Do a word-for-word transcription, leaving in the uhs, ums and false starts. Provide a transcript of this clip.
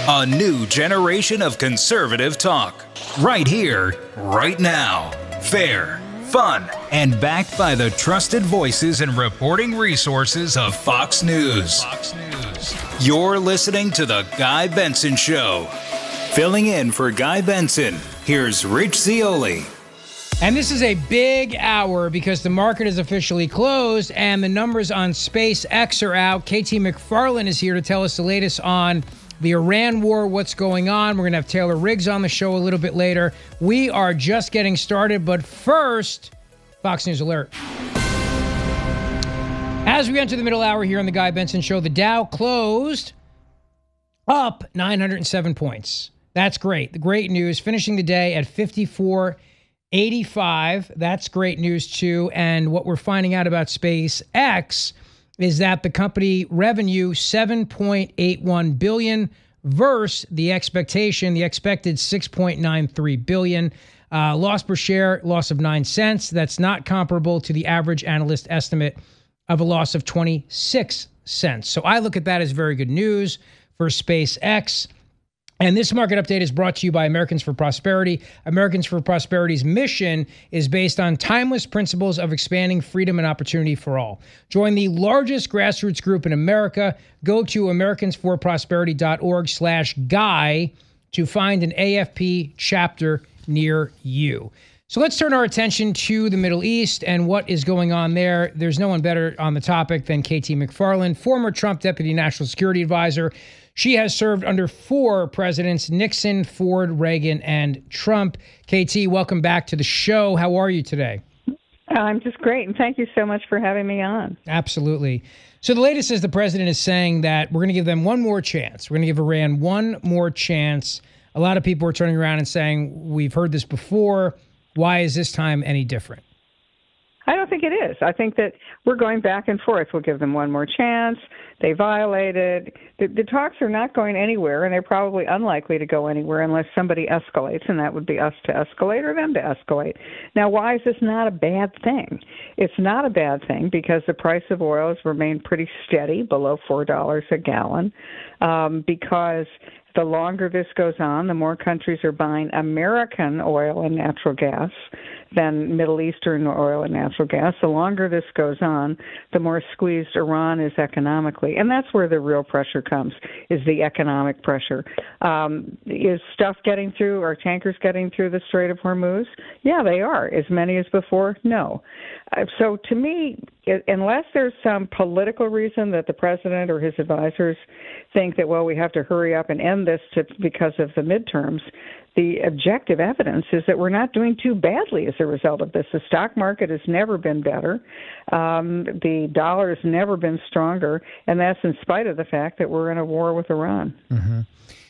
A new generation of conservative talk. Right here, right now. Fair, fun, and backed by the trusted voices and reporting resources of Fox News. Fox News. You're listening to The Guy Benson Show. Filling in for Guy Benson, here's Rich Zeoli. And this is a big hour because the market is officially closed and the numbers on SpaceX are out. K T McFarland is here to tell us the latest on the Iran war, what's going on. We're going to have Taylor Riggs on the show a little bit later. We are just getting started, but first, Fox News Alert. As we enter the middle hour here on the Guy Benson Show, the Dow closed up nine hundred seven points. That's great. The great news, finishing the day at fifty-four eighty-five. That's great news, too. And what we're finding out about SpaceX is that the company revenue seven point eight one billion dollars versus the expectation, the expected six point nine three billion dollars. Uh, loss per share, loss of nine cents. That's not comparable to the average analyst estimate of a loss of twenty-six cents. So I look at that as very good news for SpaceX. And this market update is brought to you by Americans for Prosperity. Americans for Prosperity's mission is based on timeless principles of expanding freedom and opportunity for all. Join the largest grassroots group in America. Go to americansforprosperity.org slash guy to find an A F P chapter near you. So let's turn our attention to the Middle East and what is going on there. There's no one better on the topic than K T McFarland, former Trump Deputy National Security Advisor. She has served under four presidents, Nixon, Ford, Reagan, and Trump. K T, welcome back to the show. How are you today? I'm just great, and thank you so much for having me on. Absolutely. So the latest is the president is saying that we're going to give them one more chance. We're going to give Iran one more chance. A lot of people are turning around and saying, we've heard this before. Why is this time any different? I don't think it is. I think that we're going back and forth. We'll give them one more chance. They violated. The, the talks are not going anywhere, and they're probably unlikely to go anywhere unless somebody escalates, and that would be us to escalate or them to escalate. Now, why is this not a bad thing? It's not a bad thing because the price of oil has remained pretty steady, below four dollars a gallon, um, because the longer this goes on, the more countries are buying American oil and natural gas than Middle Eastern oil and natural gas. The longer this goes on, the more squeezed Iran is economically. And that's where the real pressure comes, is the economic pressure. Um, is stuff getting through? Are tankers getting through the Strait of Hormuz? Yeah, they are. As many as before? No. Uh, so to me, it, unless there's some political reason that the president or his advisors think that, well, we have to hurry up and end this to, because of the midterms, the objective evidence is that we're not doing too badly as a result of this. The stock market has never been better. Um, the dollar has never been stronger, and that's in spite of the fact that we're in a war with Iran. Mm-hmm.